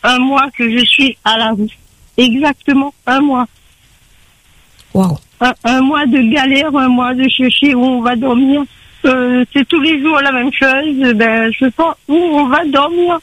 un mois que je suis à la rue. Exactement, un mois. Wow. Un mois de galère, un mois de chercher où on va dormir. C'est tous les jours la même chose. Ben, je sais pas où on va dormir.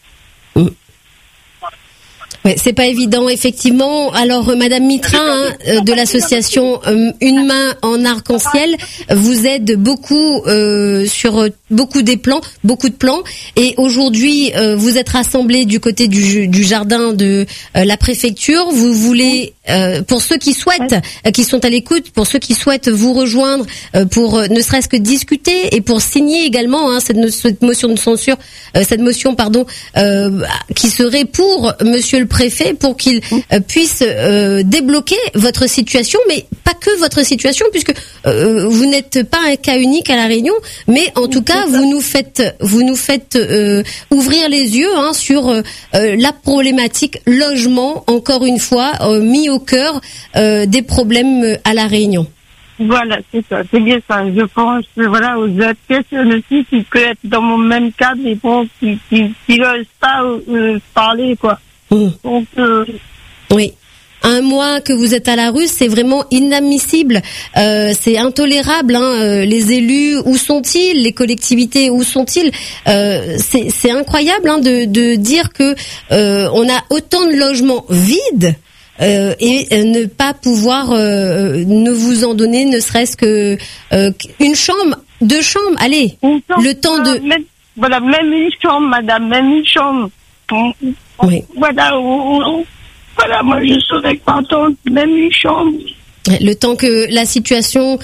Ouais, c'est pas évident, effectivement. Alors, Madame Mitra, de l'association Une main en arc-en-ciel, vous aide beaucoup sur beaucoup de plans. Et aujourd'hui, vous êtes rassemblés du côté du jardin de la préfecture. Vous voulez, pour ceux qui souhaitent, qui sont à l'écoute, pour ceux qui souhaitent vous rejoindre, pour ne serait-ce que discuter et pour signer également cette motion de censure, qui serait pour Monsieur le Préfet, pour qu'il puisse débloquer votre situation, mais pas que votre situation, puisque vous n'êtes pas un cas unique à La Réunion, mais en tout cas vous nous faites ouvrir les yeux sur la problématique logement, encore une fois mis au cœur des problèmes à La Réunion. Voilà, c'est ça, c'est bien ça. Je pense, voilà, aux autres personnes aussi qui peuvent être dans mon même cadre, mais bon, qui n'osent pas parler, quoi. Donc, oui. Un mois que vous êtes à la rue, c'est vraiment inadmissible, c'est intolérable. Les élus, où sont-ils? Les collectivités, où sont-ils? C'est incroyable de dire que on a autant de logements vides. Et ne pas pouvoir ne vous en donner ne serait-ce que une chambre, 2 chambres, allez, le temps de... Même une chambre, madame, même une chambre. Oui. Voilà, moi je serais contente, même une chambre. Le temps que la situation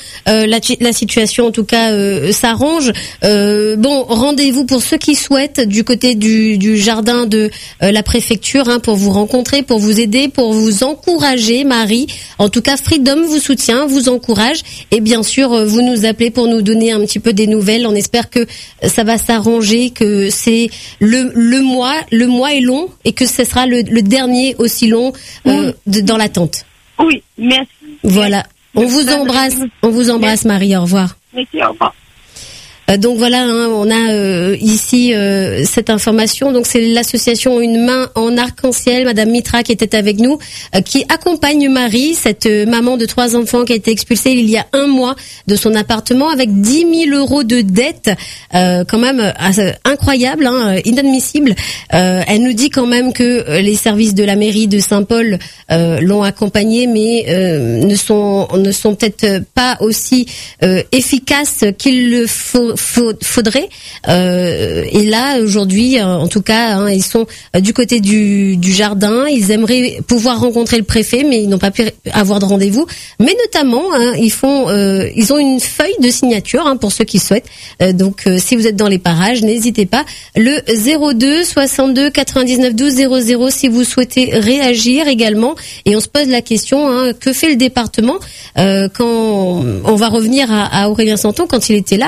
en tout cas s'arrange. Rendez-vous pour ceux qui souhaitent du côté du jardin de la préfecture pour vous rencontrer, pour vous aider, pour vous encourager, Marie. En tout cas, Freedom vous soutient, vous encourage et bien sûr vous nous appelez pour nous donner un petit peu des nouvelles. On espère que ça va s'arranger, que c'est le mois est long et que ce sera le dernier aussi long dans l'attente. Oui, merci. Voilà. On vous embrasse, Marie. Au revoir. Merci, au revoir. Donc voilà, on a ici cette information. Donc c'est l'association Une main en arc-en-ciel, Madame Mitra qui était avec nous, qui accompagne Marie, cette maman de 3 enfants qui a été expulsée il y a 1 mois de son appartement avec 10 000 euros de dette, quand même incroyable, inadmissible. Elle nous dit quand même que les services de la mairie de Saint-Paul l'ont accompagnée, mais ne sont peut-être pas aussi efficaces qu'il le faudrait. Et là aujourd'hui, en tout cas, ils sont du côté du jardin. Ils aimeraient pouvoir rencontrer le préfet, mais ils n'ont pas pu avoir de rendez-vous. Mais notamment, ils ont une feuille de signature pour ceux qui souhaitent. Donc, si vous êtes dans les parages, n'hésitez pas. Le 02 62 99 12 00 si vous souhaitez réagir également. Et on se pose la question, que fait le département quand on va revenir à Aurélien Santon quand il était là.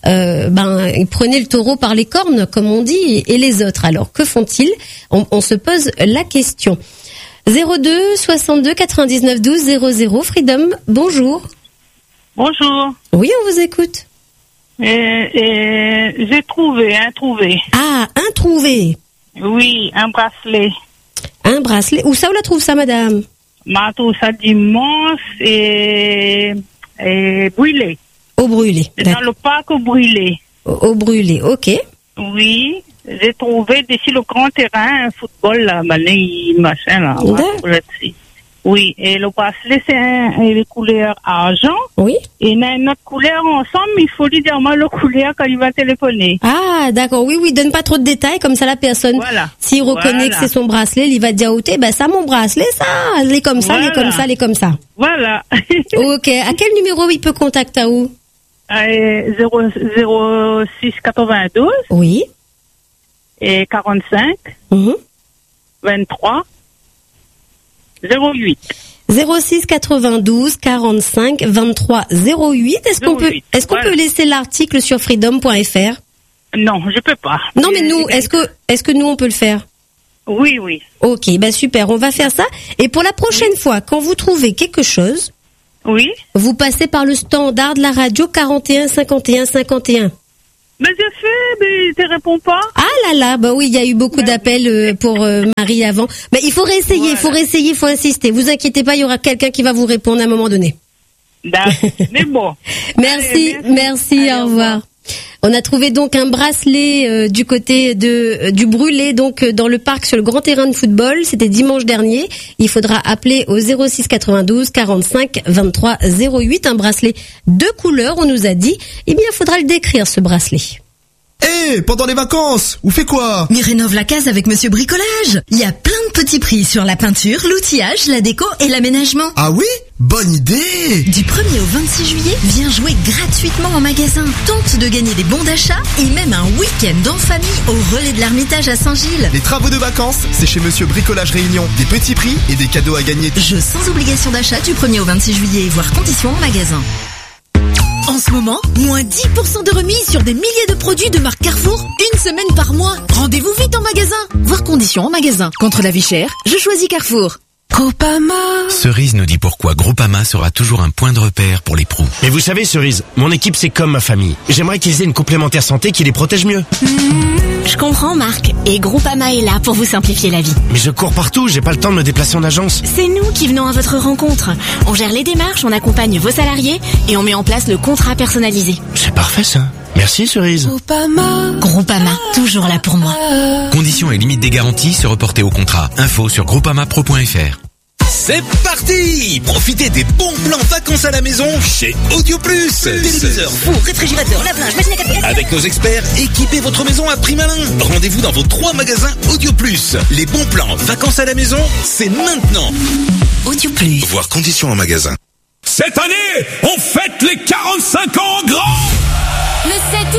Il prenait le taureau par les cornes, comme on dit, et les autres. Alors, que font-ils? On se pose la question. 02 62 99 12 00. Freedom, bonjour. Bonjour. Oui, on vous écoute. J'ai trouvé. Ah, un trouvé. Oui, un bracelet. Un bracelet. Où ça, on la trouve ça, madame? Ma trouve ça dimanche et brûlé. Au Brûlé. Dans le parc au Brûlé. Au Brûlé, ok. Oui, j'ai trouvé d'ici le grand terrain, un football, là, machin, là. Oui, et le bracelet, c'est une couleur argent. Oui. Et il y a une autre couleur ensemble, il faut lui dire moi le couleur quand il va téléphoner. Ah, d'accord, oui, donne pas trop de détails, comme ça la personne, s'il reconnaît que c'est son bracelet, il va dire, ça mon bracelet, ça, elle est comme ça, elle est comme ça, elle est comme ça. Voilà. Ok, à quel numéro il peut contacter à où? 06 92. Oui. Et 45. 23. 08. 06 92 45 23 08. Est-ce qu'on peut laisser l'article sur freedom.fr? Non, je peux pas. Non, mais nous, est-ce que nous on peut le faire? Oui. Ok, super, on va faire ça. Et pour la prochaine fois, quand vous trouvez quelque chose, oui, vous passez par le standard de la radio 41 51 51. Mais j'ai fait, mais tu réponds pas. Ah là là, bah oui, il y a eu beaucoup d'appels pour Marie avant. Mais il faut réessayer, il faut insister. Vous inquiétez pas, il y aura quelqu'un qui va vous répondre à un moment donné. D'accord, mais bon. Merci, au revoir. On a trouvé donc un bracelet du côté du brûlé, donc dans le parc sur le grand terrain de football. C'était dimanche dernier. Il faudra appeler au 06 92 45 23 08. Un bracelet de couleur, on nous a dit. Eh bien, il faudra le décrire, ce bracelet. Pendant les vacances, on fait quoi? Mais rénove la case avec Monsieur Bricolage. Il y a plein de petits prix sur la peinture, l'outillage, la déco et l'aménagement. Ah oui? Bonne idée! Du 1er au 26 juillet, viens jouer gratuitement en magasin. Tente de gagner des bons d'achat et même un week-end en famille au relais de l'Ermitage à Saint-Gilles. Les travaux de vacances, c'est chez Monsieur Bricolage Réunion. Des petits prix et des cadeaux à gagner. Jeux sans obligation d'achat du 1er au 26 juillet, voire conditions en magasin. En ce moment, moins 10% de remise sur des milliers de produits de marque Carrefour, une semaine par mois. Rendez-vous vite en magasin. Voir conditions en magasin. Contre la vie chère, je choisis Carrefour. Groupama. Cerise nous dit pourquoi Groupama sera toujours un point de repère pour les pros. Et vous savez, Cerise, mon équipe c'est comme ma famille. J'aimerais qu'ils aient une complémentaire santé qui les protège mieux. Je comprends, Marc. Et Groupama est là pour vous simplifier la vie. Mais je cours partout, j'ai pas le temps de me déplacer en agence. C'est nous qui venons à votre rencontre. On gère les démarches, on accompagne vos salariés et on met en place le contrat personnalisé. C'est parfait ça. Merci Cerise. Groupama, toujours là pour moi. Conditions et limites des garanties se reporter au contrat. Info sur groupamapro.fr. C'est parti! Profitez des bons plans vacances à la maison chez Audio Plus. Téléviseur, four, réfrigérateur, lave-linge, machine à café. Avec nos experts, équipez votre maison à prix malin. Rendez-vous dans vos 3 magasins Audio Plus. Les bons plans vacances à la maison, c'est maintenant. Audio Plus. Voir conditions en magasin. Cette année, on fête les 45 ans en grand. Le 7